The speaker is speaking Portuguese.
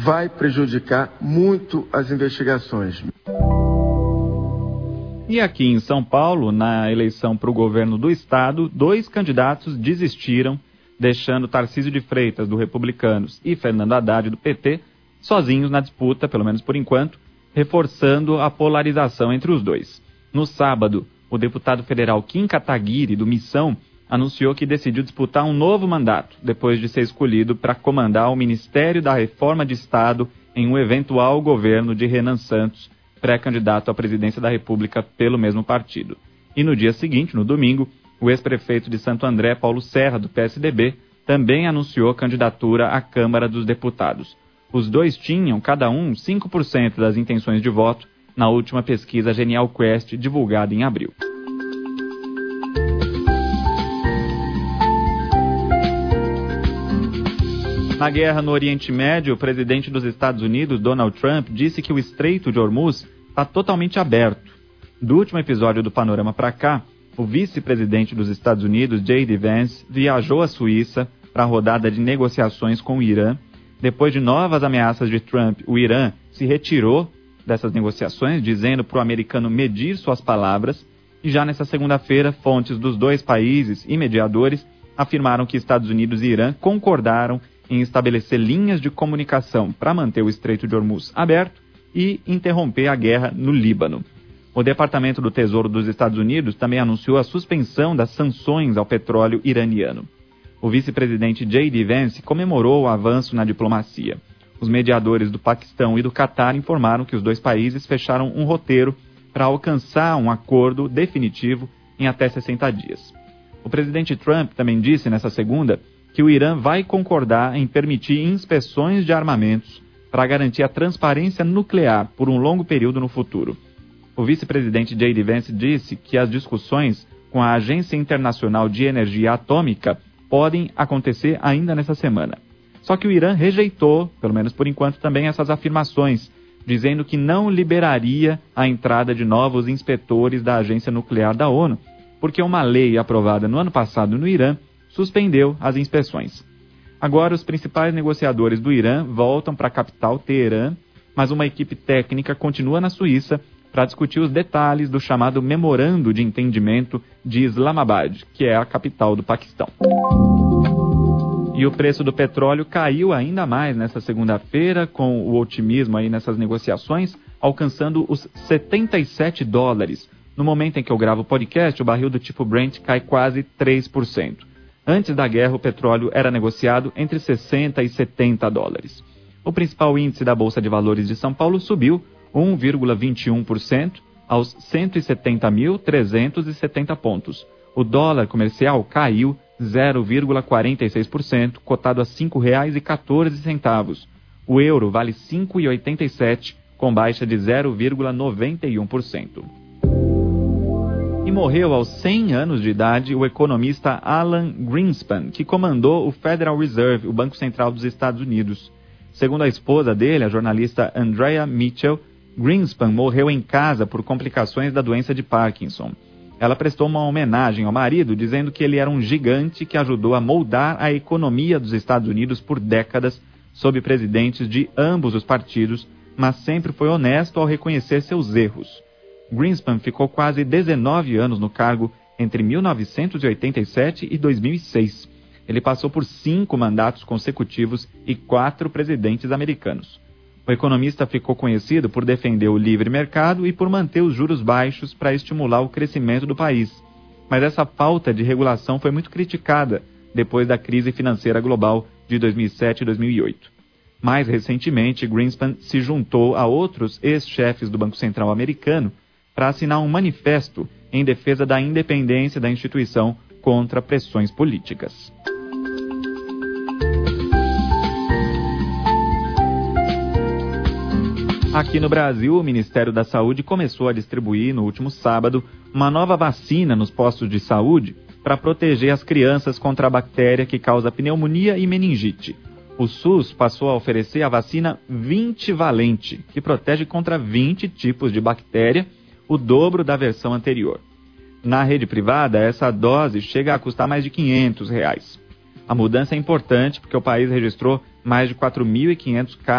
vai prejudicar muito as investigações. E aqui em São Paulo, na eleição para o governo do estado, 2 candidatos desistiram, deixando Tarcísio de Freitas, do Republicanos, e Fernando Haddad, do PT, sozinhos na disputa, pelo menos por enquanto, reforçando a polarização entre os dois. No sábado, o deputado federal Kim Kataguiri, do Missão, anunciou que decidiu disputar um novo mandato, depois de ser escolhido para comandar o Ministério da Reforma de Estado em um eventual governo de Renan Santos, pré-candidato à presidência da República pelo mesmo partido. E no dia seguinte, no domingo, o ex-prefeito de Santo André, Paulo Serra, do PSDB, também anunciou candidatura à Câmara dos Deputados. Os dois tinham, cada um, 5% das intenções de voto na última pesquisa Genial Quest, divulgada em abril. Na guerra no Oriente Médio, o presidente dos Estados Unidos, Donald Trump, disse que o Estreito de Hormuz está totalmente aberto. Do último episódio do Panorama para cá, o vice-presidente dos Estados Unidos, J.D. Vance, viajou à Suíça para a rodada de negociações com o Irã. Depois de novas ameaças de Trump, o Irã se retirou dessas negociações, dizendo para o americano medir suas palavras. E já nessa segunda-feira, fontes dos dois países e mediadores afirmaram que Estados Unidos e Irã concordaram em estabelecer linhas de comunicação para manter o Estreito de Hormuz aberto e interromper a guerra no Líbano. O Departamento do Tesouro dos Estados Unidos também anunciou a suspensão das sanções ao petróleo iraniano. O vice-presidente J.D. Vance comemorou o avanço na diplomacia. Os mediadores do Paquistão e do Catar informaram que os dois países fecharam um roteiro para alcançar um acordo definitivo em até 60 dias. O presidente Trump também disse nessa segunda que o Irã vai concordar em permitir inspeções de armamentos para garantir a transparência nuclear por um longo período no futuro. O vice-presidente J.D. Vance disse que as discussões com a Agência Internacional de Energia Atômica podem acontecer ainda nessa semana. Só que o Irã rejeitou, pelo menos por enquanto, também essas afirmações, dizendo que não liberaria a entrada de novos inspetores da Agência Nuclear da ONU, porque uma lei aprovada no ano passado no Irã suspendeu as inspeções. Agora, os principais negociadores do Irã voltam para a capital, Teherã, mas uma equipe técnica continua na Suíça para discutir os detalhes do chamado Memorando de Entendimento de Islamabad, que é a capital do Paquistão. E o preço do petróleo caiu ainda mais nessa segunda-feira, com o otimismo aí nessas negociações, alcançando os $77. No momento em que eu gravo o podcast, o barril do tipo Brent cai quase 3%. Antes da guerra, o petróleo era negociado entre $60 e $70. O principal índice da Bolsa de Valores de São Paulo subiu 1,21% aos 170.370 pontos. O dólar comercial caiu 0,46%, cotado a R$ 5,14. O euro vale R$ 5,87, com baixa de 0,91%. E morreu aos 100 anos de idade o economista Alan Greenspan, que comandou o Federal Reserve, o Banco Central dos Estados Unidos. Segundo a esposa dele, a jornalista Andrea Mitchell, Greenspan morreu em casa por complicações da doença de Parkinson. Ela prestou uma homenagem ao marido, dizendo que ele era um gigante que ajudou a moldar a economia dos Estados Unidos por décadas, sob presidentes de ambos os partidos, mas sempre foi honesto ao reconhecer seus erros. Greenspan ficou quase 19 anos no cargo entre 1987 e 2006. Ele passou por 5 mandatos consecutivos e 4 presidentes americanos. O economista ficou conhecido por defender o livre mercado e por manter os juros baixos para estimular o crescimento do país. Mas essa falta de regulação foi muito criticada depois da crise financeira global de 2007 e 2008. Mais recentemente, Greenspan se juntou a outros ex-chefes do Banco Central americano para assinar um manifesto em defesa da independência da instituição contra pressões políticas. Aqui no Brasil, o Ministério da Saúde começou a distribuir, no último sábado, uma nova vacina nos postos de saúde para proteger as crianças contra a bactéria que causa pneumonia e meningite. O SUS passou a oferecer a vacina 20-valente, que protege contra 20 tipos de bactéria, o dobro da versão anterior. Na rede privada, essa dose chega a custar mais de R$500. A mudança é importante porque o país registrou mais de 4.500 casos